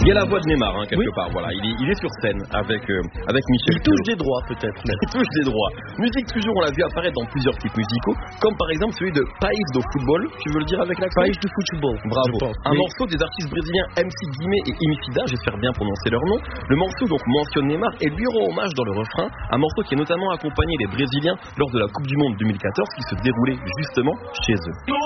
Il y a la voix de Neymar, quelque part. Voilà, il est sur scène avec Michel. Il touche des droits, peut-être. Il touche des droits. Musique toujours, on l'a vu apparaître dans plusieurs types musicaux, comme par exemple celui de País do Futebol. Tu veux le dire avec l'accent? País do Futebol. Bravo. Un morceau des artistes brésiliens MC Guimé et Imicida, j'espère bien prononcer leur nom. Le morceau donc mentionne Neymar et lui rend hommage dans le refrain. Un morceau qui a notamment accompagné les Brésiliens lors de la Coupe du Monde 2014 qui se déroulait justement chez eux.